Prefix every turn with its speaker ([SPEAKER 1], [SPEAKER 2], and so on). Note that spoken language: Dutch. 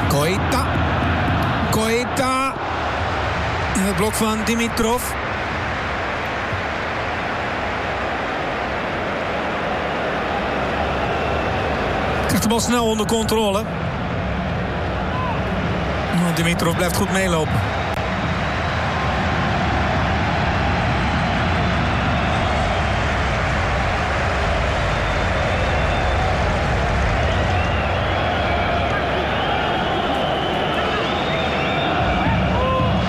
[SPEAKER 1] Koita. In het blok van Dimitrov. Krijgt de bal snel onder controle. Dimitrov blijft goed meelopen.